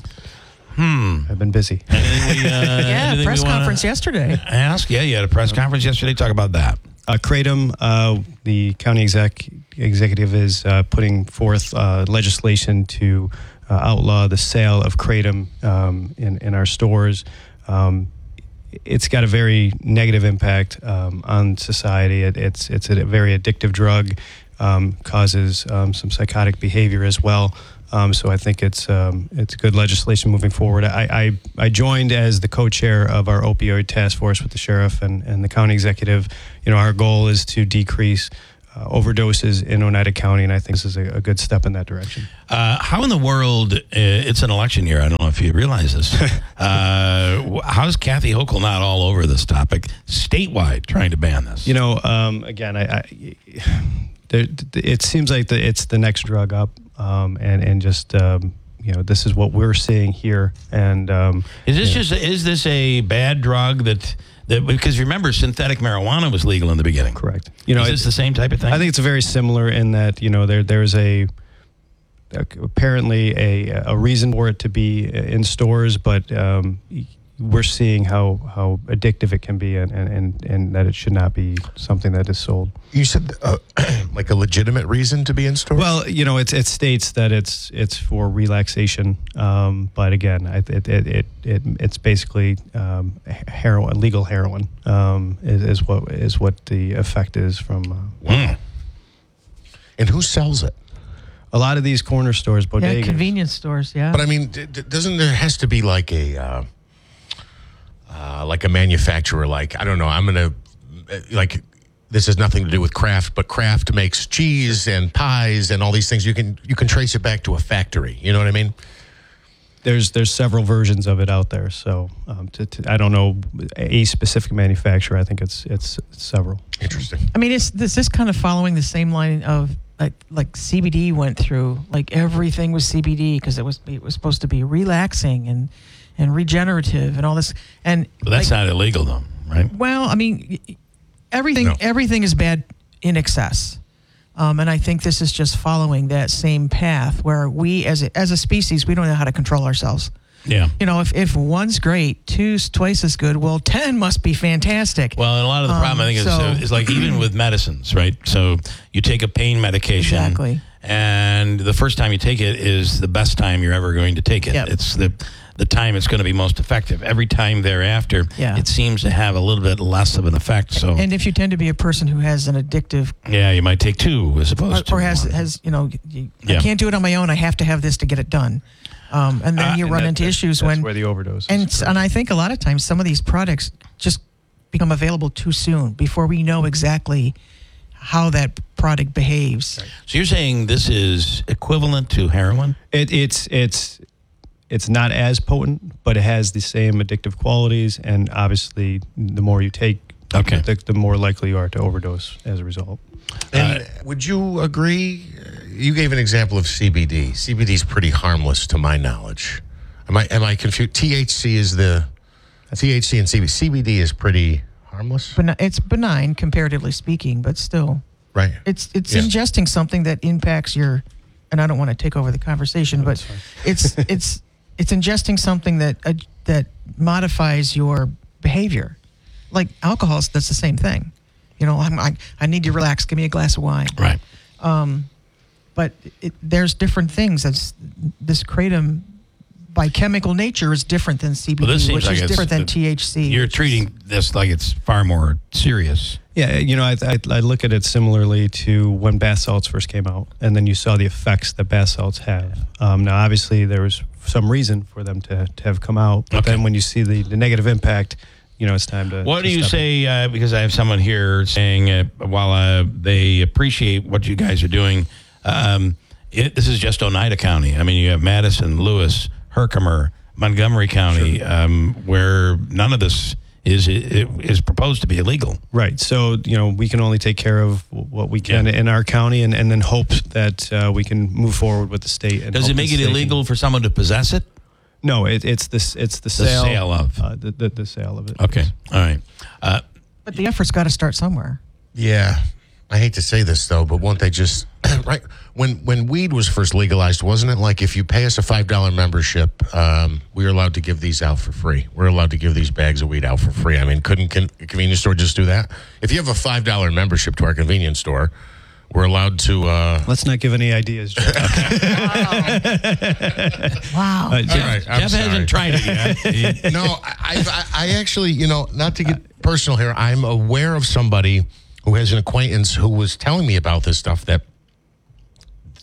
Hmm. I've been busy. Anything we, uh, Yeah, anything press we wanna conference yesterday. Ask? Yeah, you had a press conference yesterday. Talk about that. Uh, Kratom, uh, the county exec executive is uh, putting forth uh, legislation to uh, outlaw the sale of Kratom um, in, in our stores. Um, it's got a very negative impact um, on society. It, it's it's a very addictive drug. um, causes um, some psychotic behavior as well. Um, so I think it's um, it's good legislation moving forward. I, I, I joined as the co-chair of our opioid task force with the sheriff and, and the county executive. You know, our goal is to decrease uh, overdoses in Oneida County, and I think this is a, a good step in that direction. Uh, how in the world, uh, it's an election year, I don't know if you realize this, uh, how's Kathy Hochul not all over this topic statewide trying to ban this? You know, um, again, I, I there, it seems like the, it's the next drug up. Um, and and just um, you know, this is what we're seeing here. And um, is this you know, just is this a bad drug that that because remember synthetic marijuana was legal in the beginning? Correct. You know, is this the same type of thing? I think it's very similar in that you know there there's a, a apparently a a reason for it to be in stores, but um, we're seeing how, how addictive it can be, and, and, and that it should not be something that is sold. You said uh, like a legitimate reason to be in stores? Well, you know, it, it states that it's it's for relaxation, um, but again, it it, it, it, it it's basically um, heroin, legal heroin um, is, is what is what the effect is from. Uh, mm. And who sells it? A lot of these corner stores, bodegas. Yeah, convenience stores. Yeah, but I mean, d- d- doesn't there has to be like a uh, uh, like a manufacturer? Like I don't know, I'm gonna like. This has nothing to do with Kraft, but Kraft makes cheese and pies and all these things. You can you can trace it back to a factory. You know what I mean? There's there's several versions of it out there. So um, to, to, I don't know a specific manufacturer. I think it's it's several. Interesting. I mean, it's this is kind of following the same line of like like C B D went through. Like everything was C B D because it was it was supposed to be relaxing and and regenerative and all this. And but that's like, not illegal though, right? Well, I mean. Everything no. everything is bad in excess. Um, and I think this is just following that same path where we as a, as a species, we don't know how to control ourselves. Yeah. You know, if, if one's great, two's twice as good, well, ten must be fantastic. Well, and a lot of the um, problem, I think, is, so, uh, is like even with medicines, right? So you take a pain medication. Exactly. And the first time you take it is the best time you're ever going to take it. Yep. It's the the time it's going to be most effective. Every time thereafter, yeah. it seems to have a little bit less of an effect. So, and if you tend to be a person who has an addictive, yeah, you might take two as opposed or, to or has one. has you know, you, Yeah. I can't do it on my own. I have to have this to get it done. Um, and then Uh, you and run that- into that- issues that's when where the overdose. and is and I think a lot of times some of these products just become available too soon before we know exactly how that product behaves. So you're saying this is equivalent to heroin? It, it's it's it's not as potent, but it has the same addictive qualities, and obviously, the more you take, okay. the, the more likely you are to overdose as a result. And uh, would you agree? You gave an example of C B D. C B D is pretty harmless, to my knowledge. Am I am I confused? T H C is the T H C and C B D. C B D is pretty harmless. But it's benign comparatively speaking, but still, right? It's it's Yeah. ingesting something that impacts your. And I don't want to take over the conversation, but it's it's it's ingesting something that uh, that modifies your behavior, like alcohol. That's the same thing. You know, I'm, I I need to relax. Give me a glass of wine. Right. Um, but it, there's different things. That's this kratom, by chemical nature, is different than C B D, Well, this seems which like is it's different than the- T H C. You're treating this like it's far more serious. Yeah, you know, I, I, I look at it similarly to when bath salts first came out, and then you saw the effects that bath salts have. Um, now, obviously, there was some reason for them to, to have come out, but Okay. then when you see the, the negative impact, you know, it's time to. What to do you step in. say? Uh, because I have someone here saying, uh, while uh, they appreciate what you guys are doing, um, it, this is just Oneida County. I mean, you have Madison, Lewis, Herkimer, Montgomery County, Sure. um, where none of this is is proposed to be illegal. Right. So, you know, we can only take care of what we can Yeah. in our county, and, and then hope that uh, we can move forward with the state. And Does hope it make the it state can- illegal for someone to possess it? No, it, it's this. It's the The sale, sale of. uh, the, the the sale of it. Okay. All right. Uh, But the effort's got to start somewhere. Yeah, I hate to say this though, but won't they just right when when weed was first legalized? Wasn't it like if you pay us a five dollar membership, um, we were allowed to give these out for free? We're allowed to give these bags of weed out for free. I mean, couldn't con- a convenience store just do that? If you have a five dollar membership to our convenience store, we're allowed to. Uh, Let's not give any ideas. Jeff. Wow. Uh, Jeff, All right, I'm Jeff sorry. hasn't tried it yet. No, I, I, I actually, you know, not to get personal here, I'm aware of somebody who has an acquaintance who was telling me about this stuff that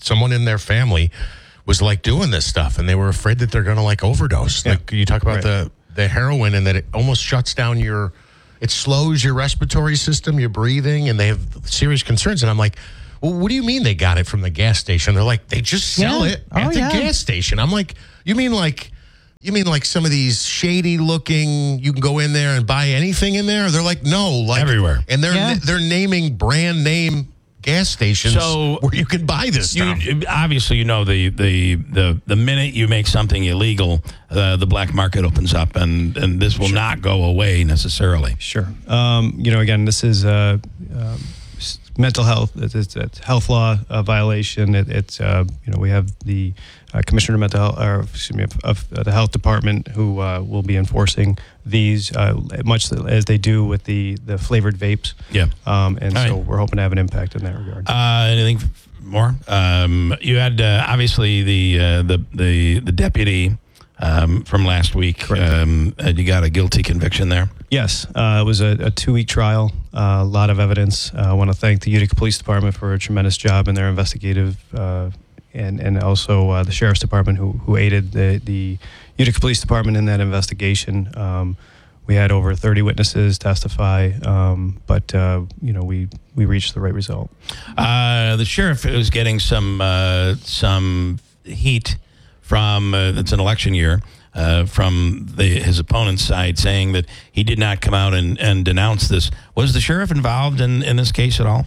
someone in their family was like doing this stuff, and they were afraid that they're going to like overdose. Yeah. Like you talk about Right. the the heroin, and that it almost shuts down your, it slows your respiratory system, your breathing, and they have serious concerns. And I'm like, well, what do you mean they got it from the gas station? They're like, they just sell Yeah. it Oh, at the yeah. gas station. I'm like, you mean like, you mean like some of these shady looking, you can go in there and buy anything in there? They're like, no, like Everywhere. And they're Yeah. they're naming brand name gas stations So- where you can buy this stuff. You, obviously, you know the, the, the, the minute you make something illegal, uh, the black market opens up, and, and this will not go away necessarily. Sure. Um, you know, again, this is uh, um, s- mental health. It's, it's, it's health law uh, violation. It, it's uh, you know, we have the uh, commissioner of mental health, or excuse me, of, of the health department who uh, will be enforcing these, uh, much as they do with the the flavored vapes. Yeah. Um, and All so right. we're hoping to have an impact in that regard. Uh, anything f- more? Um, you had uh, obviously the uh, the the the deputy um, from last week. Um, uh, you got a guilty conviction there. Yes, uh, it was a, a two-week trial, uh, a lot of evidence. Uh, I want to thank the Utica Police Department for a tremendous job in their investigative, uh, and and also uh, the Sheriff's Department who who aided the the Utica Police Department in that investigation. Um, we had over thirty witnesses testify, um, but uh, you know we we reached the right result. Uh, the sheriff is getting some uh, some heat from uh, it's an election year. Uh, from the, his opponent's side, saying that he did not come out and, and denounce this. Was the sheriff involved in, in this case at all?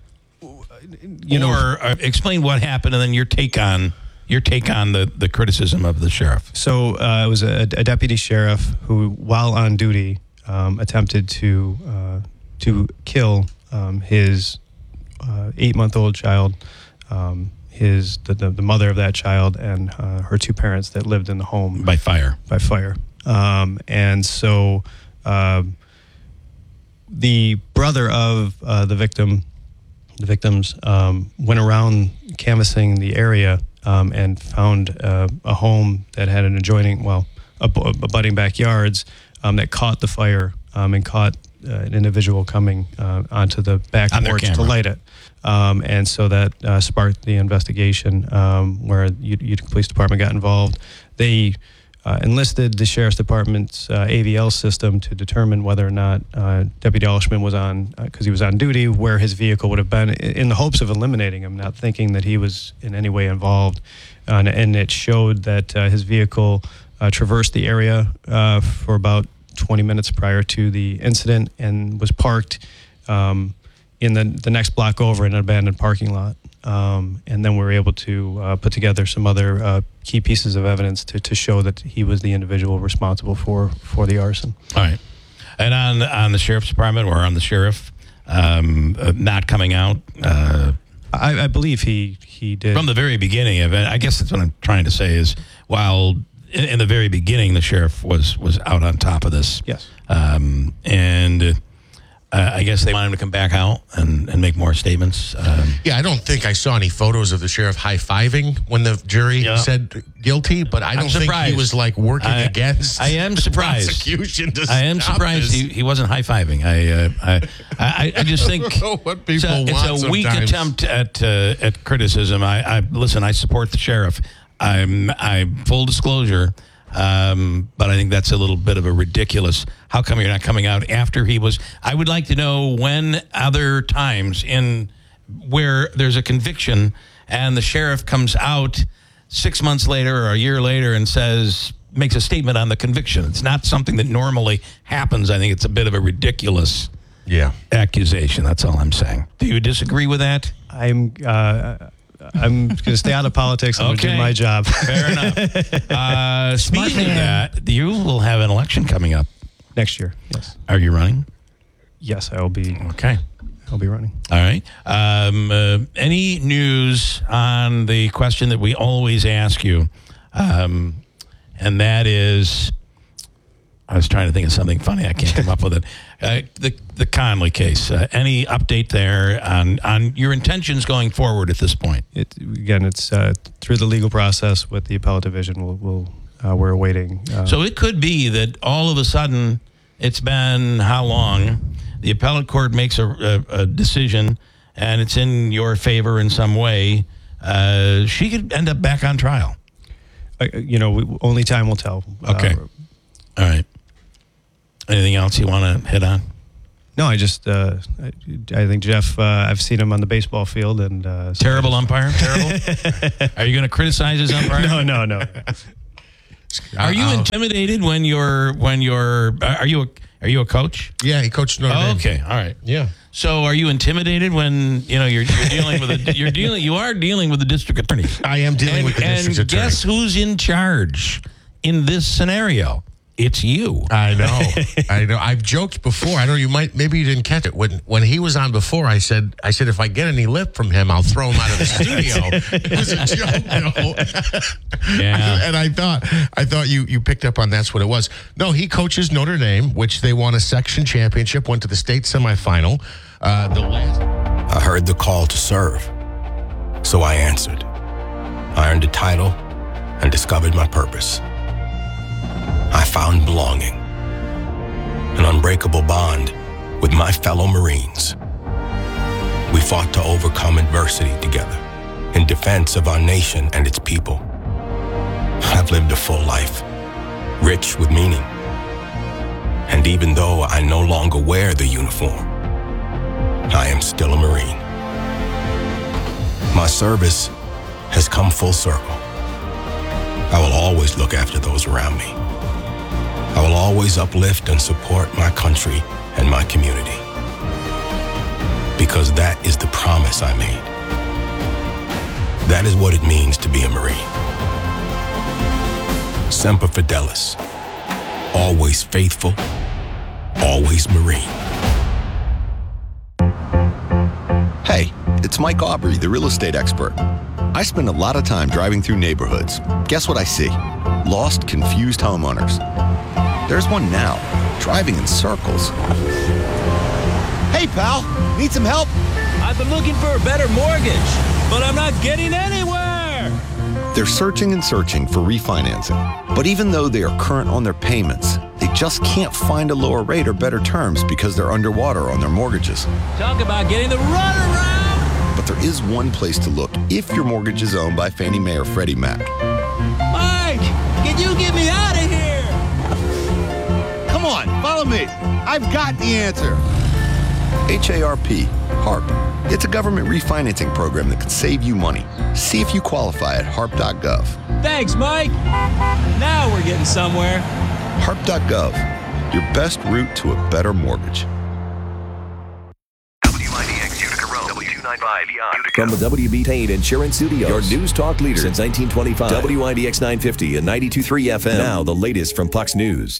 You know, or uh, explain what happened, and then your take on your take on the, the criticism of the sheriff. So uh, it was a, a deputy sheriff who, while on duty, um, attempted to uh, to kill um, his uh, eight-month-old child. Um, his the, the, the mother of that child and uh, her two parents that lived in the home by fire by fire um, and so uh, the brother of uh, the victim the victims um, went around canvassing the area um, and found uh, a home that had an adjoining well ab- abutting backyards um, that caught the fire um, and caught uh, an individual coming uh, onto the back On their porch to camera. light it. Um, and so that uh, sparked the investigation um, where the Utica Police Department got involved. They uh, enlisted the Sheriff's Department's uh, A V L system to determine whether or not uh, Deputy Alshman was on, because uh, he was on duty, where his vehicle would have been, in the hopes of eliminating him, not thinking that he was in any way involved. Uh, and, and it showed that uh, his vehicle uh, traversed the area uh, for about twenty minutes prior to the incident and was parked um, in the, the next block over in an abandoned parking lot. Um, and then we were able to uh, put together some other uh, key pieces of evidence to, to show that he was the individual responsible for, for the arson. All right. And on on the sheriff's department or on the sheriff um, uh, not coming out? Uh, I, I believe he, he did. From the very beginning of it, I guess that's what I'm trying to say is while in, in the very beginning the sheriff was, was out on top of this. Yes. Um, and... Uh, Uh, I guess they want him to come back out and, and make more statements. Um, Yeah, I don't think I saw any photos of the sheriff high-fiving when the jury Yeah. said guilty, but I I'm don't think he surprised. was like working I- against I am the surprised. prosecution to I am stop surprised this. he, he wasn't high-fiving. I, uh, I, I I just think I don't know what people it's a, want it's a weak sometimes. attempt at uh, at criticism. I, I listen. I support the sheriff. I'm I full disclosure. Um, but I think that's a little bit of a ridiculous. How come you're not coming out after he was? I would like to know when other times in where there's a conviction and the sheriff comes out six months later or a year later and says, makes a statement on the conviction. It's not something that normally happens. I think it's a bit of a ridiculous yeah. accusation. That's all I'm saying. Do you disagree with that? I'm uh, I'm going to stay out of politics. I'm going to Okay. do my job. Fair enough. Uh, speaking of that, you will have an election coming up next year. Yes. Are you running? Yes, I will be. Okay. I'll be running. All right. Um, uh, any news on the question that we always ask you? Um, and that is, I was trying to think of something funny. I can't come up with it. Uh, the the Conley case. Uh, any update there on, on your intentions going forward at this point? It, again, it's uh, through the legal process with the appellate division. We'll, we'll uh, we're awaiting. Uh, So it could be that all of a sudden, it's been how long? The appellate court makes a, a, a decision, and it's in your favor in some way. uh, she could end up back on trial. Uh, you know, we, only time will tell. Okay. Uh, All right. Anything else you want to hit on? No, I just, uh, I, I think Jeff, uh, I've seen him on the baseball field. and uh, so Terrible umpire? Terrible? Are you going to criticize his umpire? No, no, no. Are you intimidated when you're, when you're, are you a, are you a coach? Yeah, he coached Notre Dame. Oh, okay, all right. Yeah. So are you intimidated when, you know, you're, you're dealing with a, you're dealing, you are dealing with the district attorney. I am dealing and, with the district and attorney. guess who's in charge in this scenario? It's you. I know. I know. I've joked before. I know you might, maybe you didn't catch it. When when he was on before, I said, I said, if I get any lip from him, I'll throw him out of the studio. It was a joke, though. Yeah. And I thought, I thought you, you picked up on that's what it was. No, he coaches Notre Dame, which they won a section championship, went to the state semifinal. Uh, the last. I heard the call to serve, so I answered. I earned a title and discovered my purpose. I found belonging, an unbreakable bond with my fellow Marines. We fought to overcome adversity together in defense of our nation and its people. I've lived a full life, rich with meaning. And even though I no longer wear the uniform, I am still a Marine. My service has come full circle. I will always look after those around me. I will always uplift and support my country and my community. Because that is the promise I made. That is what it means to be a Marine. Semper Fidelis. Always faithful, always Marine. Hey, it's Mike Aubrey, the real estate expert. I spend a lot of time driving through neighborhoods. Guess what I see? Lost, confused homeowners. There's one now, driving in circles. Hey, pal, need some help? I've been looking for a better mortgage, but I'm not getting anywhere. They're searching and searching for refinancing. But even though they are current on their payments, they just can't find a lower rate or better terms because they're underwater on their mortgages. Talk about getting the runaround. But there is one place to look if your mortgage is owned by Fannie Mae or Freddie Mac. Mike, can you get me out of here? Come on, follow me. I've got the answer. H A R P, HARP. It's a government refinancing program that could save you money. See if you qualify at harp dot gov. Thanks, Mike. Now we're getting somewhere. harp dot gov, your best route to a better mortgage. W I D X Utica Road, W two ninety-five Utica. From the W B Payne Insurance Studios, your news talk leader since nineteen twenty-five. W I D X nine fifty and ninety-two point three F M. Now the latest from Fox News.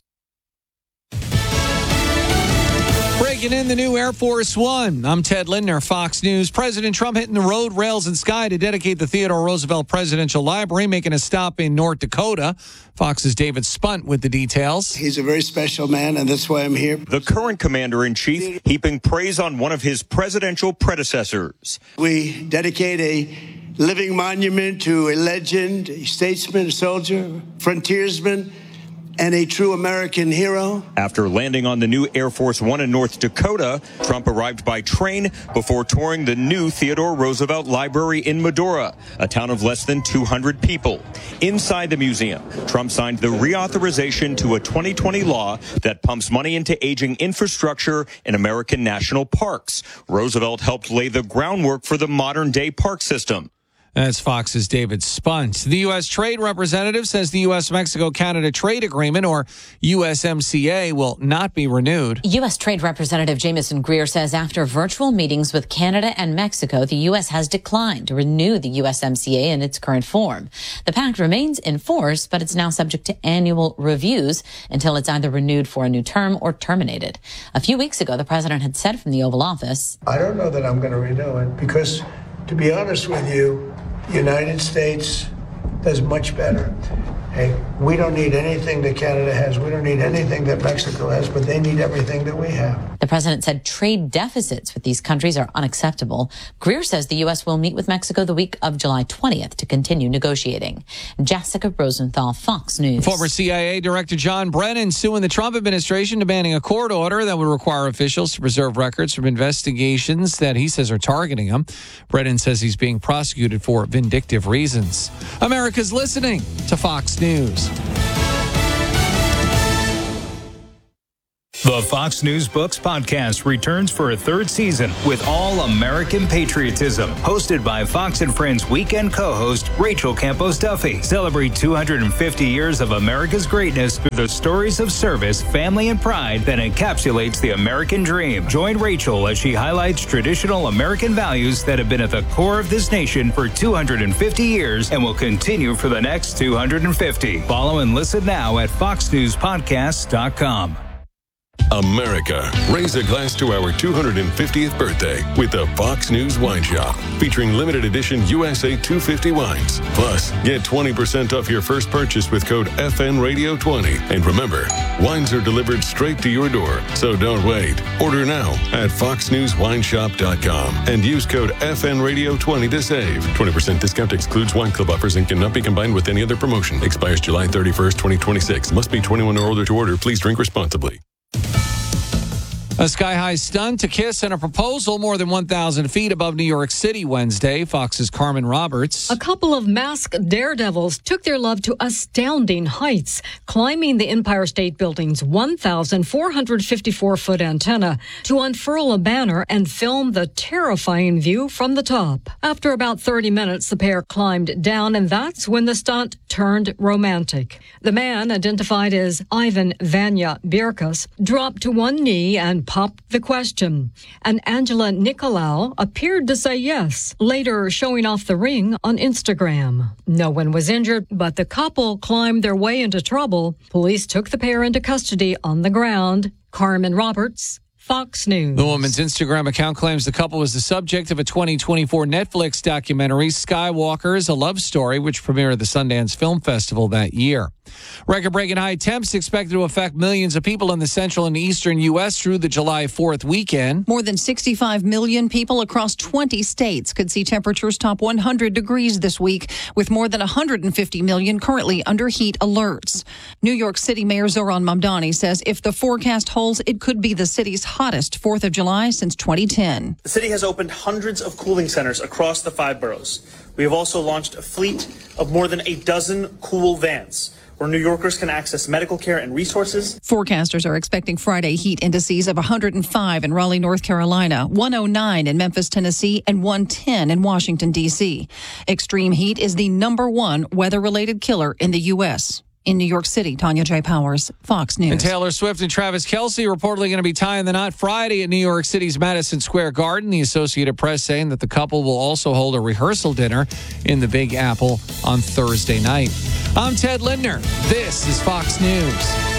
Breaking in the new Air Force One. I'm Ted Lindner, Fox News. President Trump hitting the road, rails, and sky to dedicate the Theodore Roosevelt Presidential Library, making a stop in North Dakota. Fox's David Spunt with the details. He's a very special man, and that's why I'm here. The current commander-in-chief heaping praise on one of his presidential predecessors. We dedicate a living monument to a legend, a statesman, a soldier, frontiersman, and a true American hero. After landing on the new Air Force One in North Dakota, Trump arrived by train before touring the new Theodore Roosevelt Library in Medora, a town of less than two hundred people. Inside the museum, Trump signed the reauthorization to a twenty twenty law that pumps money into aging infrastructure in American national parks. Roosevelt helped lay the groundwork for the modern-day park system. That's Fox's David Spunt. The U S Trade Representative says the U S Mexico Canada Trade Agreement, or U S M C A, will not be renewed. U S Trade Representative Jameson Greer says after virtual meetings with Canada and Mexico, the U S has declined to renew the U S M C A in its current form. The pact remains in force, but it's now subject to annual reviews until it's either renewed for a new term or terminated. A few weeks ago, the president had said from the Oval Office, I don't know that I'm going to renew it because, to be honest with you, the United States does much better. Hey, we don't need anything that Canada has. We don't need anything that Mexico has, but they need everything that we have. The president said trade deficits with these countries are unacceptable. Greer says the U S will meet with Mexico the week of July twentieth to continue negotiating. Jessica Rosenthal, Fox News. Former C I A Director John Brennan suing the Trump administration, demanding a court order that would require officials to preserve records from investigations that he says are targeting him. Brennan says he's being prosecuted for vindictive reasons. America's listening to Fox News. The Fox News Books podcast returns for a third season with all American patriotism. Hosted by Fox and Friends weekend co-host Rachel Campos Duffy. Celebrate two hundred fifty years of America's greatness through the stories of service, family, and pride that encapsulates the American dream. Join Rachel as she highlights traditional American values that have been at the core of this nation for two hundred fifty years and will continue for the next two hundred fifty. Follow and listen now at fox news podcasts dot com. America, raise a glass to our two hundred fiftieth birthday with the Fox News Wine Shop, featuring limited edition U S A two fifty wines. Plus, get twenty percent off your first purchase with code F N Radio twenty. And remember, wines are delivered straight to your door, so don't wait. Order now at fox news wine shop dot com and use code F N Radio twenty to save. twenty percent discount excludes wine club offers and cannot be combined with any other promotion. Expires July thirty-first, twenty twenty-six. Must be twenty-one or older to order. Please drink responsibly. A sky-high stunt to kiss and a proposal more than one thousand feet above New York City Wednesday. Fox's Carmen Roberts. A couple of masked daredevils took their love to astounding heights, climbing the Empire State Building's one thousand four hundred fifty-four foot antenna to unfurl a banner and film the terrifying view from the top. After about thirty minutes, the pair climbed down, and that's when the stunt turned romantic. The man, identified as Ivan Vanya Birkas, dropped to one knee and popped the question. And Angela Nicolau appeared to say yes, later showing off the ring on Instagram. No one was injured, but the couple climbed their way into trouble. Police took the pair into custody on the ground. Carmen Roberts, Fox News. The woman's Instagram account claims the couple was the subject of a twenty twenty-four Netflix documentary, Skywalkers, A Love Story, which premiered at the Sundance Film Festival that year. Record-breaking high temps expected to affect millions of people in the central and eastern U S through the July fourth weekend. More than sixty-five million people across twenty states could see temperatures top one hundred degrees this week, with more than one hundred fifty million currently under heat alerts. New York City Mayor Zohran Mamdani says if the forecast holds, it could be the city's hottest fourth of July since twenty ten. The city has opened hundreds of cooling centers across the five boroughs. We have also launched a fleet of more than a dozen cool vans, where New Yorkers can access medical care and resources. Forecasters are expecting Friday heat indices of one hundred five in Raleigh, North Carolina, one oh nine in Memphis, Tennessee, and one ten in Washington, D C. Extreme heat is the number one weather-related killer in the U S. In New York City, Tanya J. Powers, Fox News. And Taylor Swift and Travis Kelce reportedly going to be tying the knot Friday at New York City's Madison Square Garden. The Associated Press saying that the couple will also hold a rehearsal dinner in the Big Apple on Thursday night. I'm Ted Lindner. This is Fox News.